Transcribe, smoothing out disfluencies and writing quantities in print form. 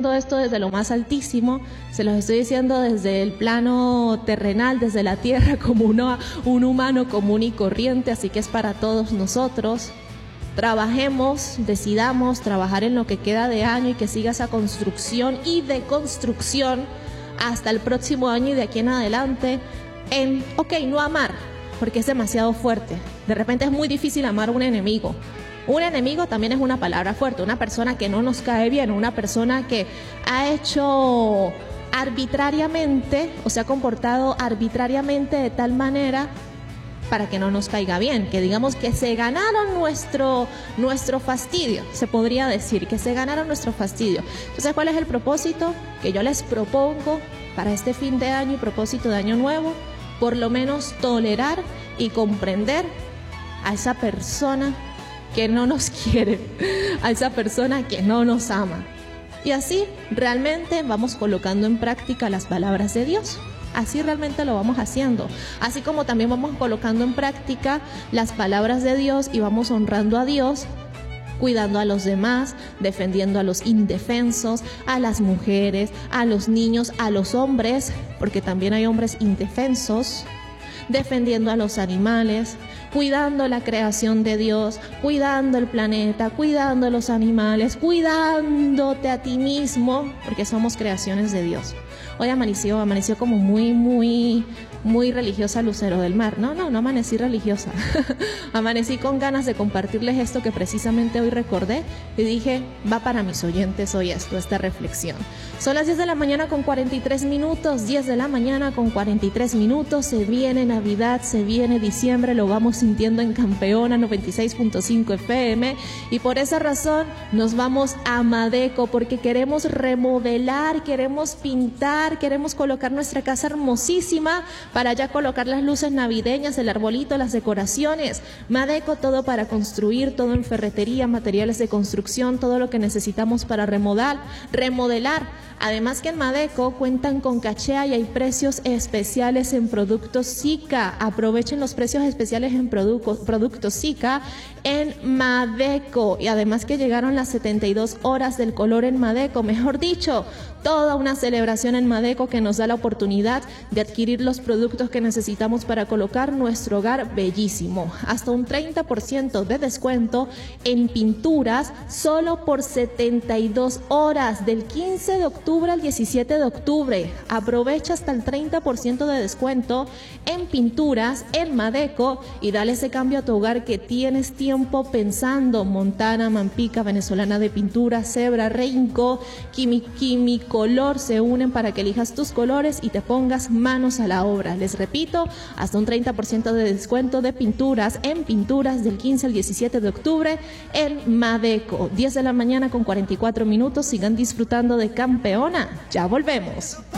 diciendo esto desde lo más altísimo, se los estoy diciendo desde el plano terrenal, desde la tierra, como un humano común y corriente, así que es para todos nosotros. Trabajemos, decidamos trabajar en lo que queda de año y que siga esa construcción y deconstrucción hasta el próximo año y de aquí en adelante en, no amar, porque es demasiado fuerte. De repente es muy difícil amar a un enemigo. Un enemigo también es una palabra fuerte, una persona que no nos cae bien, una persona que ha hecho arbitrariamente o se ha comportado arbitrariamente de tal manera para que no nos caiga bien, que digamos que se ganaron nuestro fastidio, se podría decir, que se ganaron nuestro fastidio. Entonces, ¿cuál es el propósito que yo les propongo para este fin de año y propósito de año nuevo? Por lo menos tolerar y comprender a esa persona que no nos quiere, a esa persona que no nos ama. Y así realmente vamos colocando en práctica las palabras de Dios. Así realmente lo vamos haciendo. Así como también vamos colocando en práctica las palabras de Dios y vamos honrando a Dios, cuidando a los demás, defendiendo a los indefensos, a las mujeres, a los niños, a los hombres, porque también hay hombres indefensos, defendiendo a los animales, cuidando la creación de Dios, cuidando el planeta, cuidando los animales, cuidándote a ti mismo, porque somos creaciones de Dios. Hoy amaneció como muy religiosa Lucero del Mar. No amanecí religiosa. Amanecí con ganas de compartirles esto que precisamente hoy recordé y dije, va para mis oyentes hoy esta reflexión. Son las 10 de la mañana con 43 minutos, 10 de la mañana con 43 minutos, se viene Navidad, se viene diciembre, lo vamos sintiendo en Campeona 96.5 FM y por esa razón nos vamos a Madeco porque queremos remodelar, queremos pintar, queremos colocar nuestra casa hermosísima para ya colocar las luces navideñas, el arbolito, las decoraciones. Madeco, todo para construir, todo en ferretería, materiales de construcción, todo lo que necesitamos para remodelar. Además que en Madeco cuentan con cachea y hay precios especiales en productos Zika. Aprovechen los precios especiales en productos Zika en Madeco. Y además que llegaron las 72 horas del color en Madeco. Mejor dicho, toda una celebración en Madeco que nos da la oportunidad de adquirir los productos que necesitamos para colocar nuestro hogar bellísimo. Hasta un 30% de descuento en pinturas solo por 72 horas del 15 de octubre al 17 de octubre. Aprovecha hasta el 30% de descuento en pinturas en Madeco y dale ese cambio a tu hogar que tienes tiempo pensando. Montana, Mampica, Venezolana de Pintura, Zebra, Reinco, Quimicolor se unen para que elijas tus colores y te pongas manos a la obra. Les repito, hasta un 30% de descuento de pinturas en pinturas del 15 al 17 de octubre en Madeco. 10 de la mañana con 44 minutos. Sigan disfrutando de Campeona. Ya volvemos.